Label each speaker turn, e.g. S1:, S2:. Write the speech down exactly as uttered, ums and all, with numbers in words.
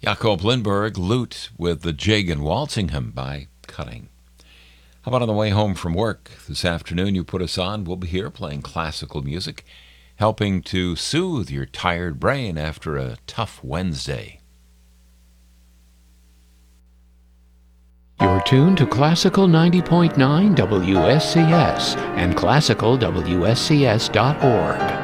S1: Jakob Lindberg, Lute with the Jig and Walsingham by Cutting. How about on the way home from work this afternoon? You put us on. We'll be here playing classical music, helping to soothe your tired brain after a tough Wednesday.
S2: You're tuned to Classical ninety point nine W S C S and classical W S C S dot org.